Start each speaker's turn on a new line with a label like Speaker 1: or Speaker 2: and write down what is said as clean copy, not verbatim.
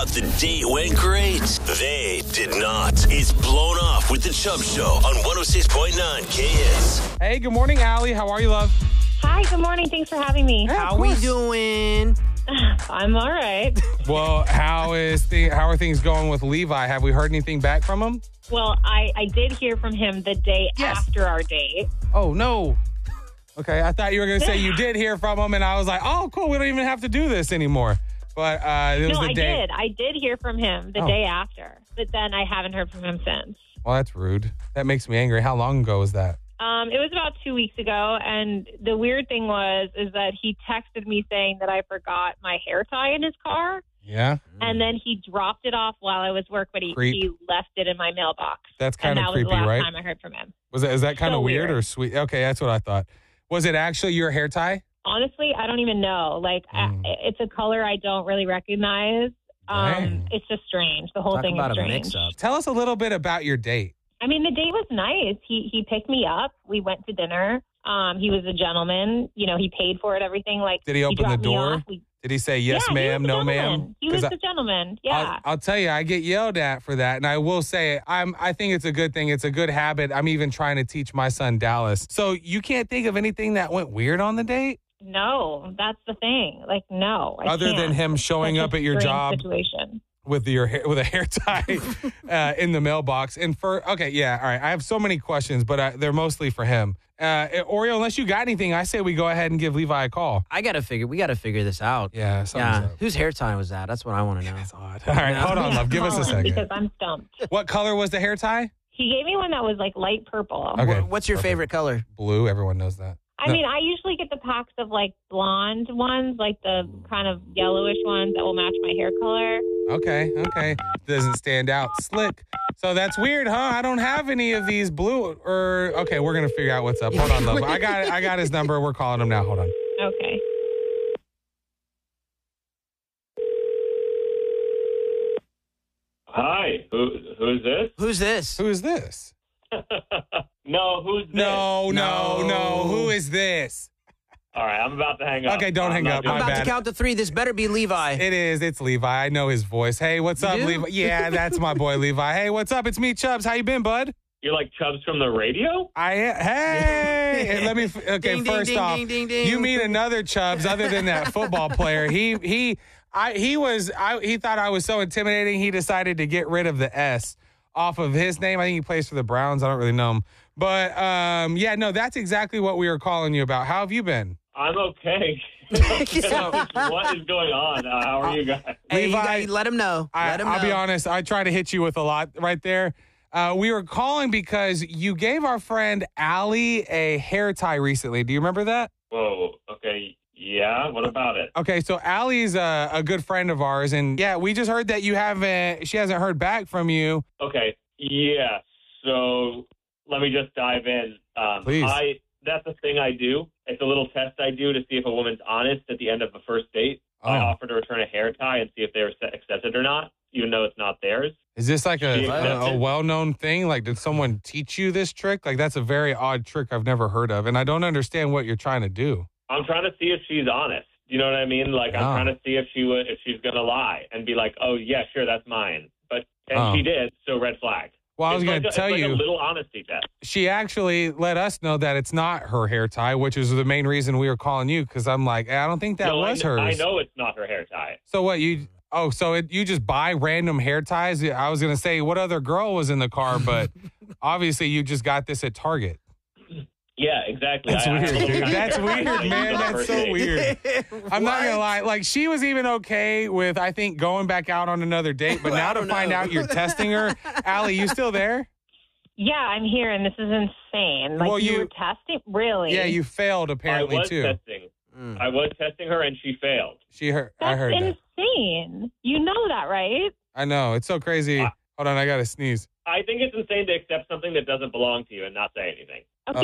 Speaker 1: the date went great. They did not. It's Blown Off with the Chubb Show on 106.9 KS.
Speaker 2: Hey, good morning, Allie. How are you, love?
Speaker 3: Hi, good morning. Thanks for having me.
Speaker 4: How we doing?
Speaker 3: I'm all right.
Speaker 2: Well, how are things going with Levi? Have we heard anything back from him?
Speaker 3: Well, I did hear from him the day after our date.
Speaker 2: Oh, no. Okay, I thought you were going to say you did hear from him, and I was like, oh, cool, we don't even have to do this anymore. But it was the day.
Speaker 3: I did hear from him the day after, but then I haven't heard from him since.
Speaker 2: Well, that's rude. That makes me angry. How long ago was that?
Speaker 3: It was about 2 weeks ago, and the weird thing is that he texted me saying that I forgot my hair tie in his car.
Speaker 2: Yeah.
Speaker 3: And then he dropped it off while I was at work, but he left it in my mailbox.
Speaker 2: That's kind of creepy,
Speaker 3: right? That was the last
Speaker 2: right?
Speaker 3: time I heard from him.
Speaker 2: Is that kind of
Speaker 3: So
Speaker 2: weird or sweet? Okay, that's what I thought. Was it actually your hair tie?
Speaker 3: Honestly, I don't even know. It's a color I don't really recognize. It's just strange. The whole thing is strange.
Speaker 4: A mix-up.
Speaker 2: Tell us a little bit about your date.
Speaker 3: I mean, the date was nice. He picked me up. We went to dinner. He was a gentleman. You know, he paid for it, everything.
Speaker 2: Did he open the
Speaker 3: dropped me
Speaker 2: door?
Speaker 3: off.
Speaker 2: Did he say, yes, ma'am, no, ma'am?
Speaker 3: He was a gentleman, yeah.
Speaker 2: I'll tell you, I get yelled at for that. And I will say, I think it's a good thing. It's a good habit. I'm even trying to teach my son, Dallas. So you can't think of anything that went weird on the date?
Speaker 3: No, that's the thing. No.
Speaker 2: Other than him showing up at your job
Speaker 3: situation.
Speaker 2: with a hair tie in the mailbox. And all right. I have so many questions, but they're mostly for him. Oreo, unless you got anything, I say we go ahead and give Levi a call.
Speaker 4: We got to figure this out.
Speaker 2: Yeah. Up.
Speaker 4: Whose hair tie was that? That's what I want to know.
Speaker 2: That's odd. All right, hold on, love. Give us a second.
Speaker 3: Because I'm stumped.
Speaker 2: What color was the hair tie?
Speaker 3: He gave me one that was light purple.
Speaker 2: Okay.
Speaker 4: What's your favorite color?
Speaker 2: Blue. Everyone knows that.
Speaker 3: I mean, I usually get the packs of blonde ones, the kind of yellowish ones that will match my hair color.
Speaker 2: Okay. Doesn't stand out. Slick. So that's weird, huh? I don't have any of these blue okay, we're going to figure out what's up. Hold on, love. I got his number. We're calling him now. Hold on.
Speaker 3: Okay.
Speaker 5: Hi. Who's this?
Speaker 4: Who's this?
Speaker 2: Who is this?
Speaker 5: No, who's this?
Speaker 2: No. Who is this?
Speaker 5: All right, I'm about to hang up.
Speaker 2: Okay, don't hang up.
Speaker 4: I'm
Speaker 2: My
Speaker 4: about
Speaker 2: bad.
Speaker 4: to count to 3. This better be Levi.
Speaker 2: It is. It's Levi. I know his voice. Hey, what's up,
Speaker 4: do?
Speaker 2: Levi? Yeah, that's my boy, Levi. Hey, what's up? It's me, Chubbs. How you been, bud?
Speaker 5: You're like Chubbs from the radio?
Speaker 2: Hey, and let me. Okay,
Speaker 4: Ding, ding,
Speaker 2: first
Speaker 4: ding,
Speaker 2: off,
Speaker 4: ding, ding, ding.
Speaker 2: you meet another Chubbs other than that football player. He thought I was so intimidating. He decided to get rid of the S off of his name. I think he plays for the Browns. I don't really know him, but that's exactly what we were calling you about. How have you been?
Speaker 5: I'm okay. What is going on? How are you guys?
Speaker 4: Hey,
Speaker 2: Levi,
Speaker 4: you let him know.
Speaker 2: I'll be honest. I try to hit you with a lot right there. We were calling because you gave our friend Allie a hair tie recently. Do you remember that?
Speaker 5: Whoa. Okay. Yeah. What about it?
Speaker 2: Okay, so Allie's a good friend of ours, and we just heard that she hasn't heard back from you.
Speaker 5: Okay. Yeah. So let me just dive in.
Speaker 2: Please.
Speaker 5: That's the thing I do. It's a little test I do to see if a woman's honest at the end of the first date. I offer to return a hair tie and see if they accept it or not, even though it's not theirs.
Speaker 2: Is this like a
Speaker 5: accepted.
Speaker 2: well-known thing? Did someone teach you this trick? That's a very odd trick I've never heard of, and I don't understand what you're trying to do.
Speaker 5: I'm trying to see if she's honest. You know what I mean? I'm trying to see if she's going to lie and be like, oh, yeah, sure, that's mine. She did, so red flag.
Speaker 2: Well, I was going to tell you.
Speaker 5: It's a little honesty test.
Speaker 2: She actually let us know that it's not her hair tie, which is the main reason we were calling you, because I'm like, I don't think that was hers.
Speaker 5: I know it's not her hair tie.
Speaker 2: So what, you just buy random hair ties? I was going to say, what other girl was in the car, but obviously you just got this at Target.
Speaker 5: Yeah, exactly.
Speaker 2: That's weird, dude. That's weird, man. That's so weird. I'm not going to lie. She was even okay with, I think, going back out on another date. But now to find out you're testing her. Allie, you still there?
Speaker 3: Yeah, I'm here, and this is insane. You were testing? Really?
Speaker 2: Yeah, you failed apparently, too.
Speaker 5: I was testing her, and she failed.
Speaker 2: I heard that.
Speaker 3: That's insane. You know that, right?
Speaker 2: I know. It's so crazy. Hold on, I got to sneeze.
Speaker 5: I think it's insane to accept something that doesn't belong to you and not say anything.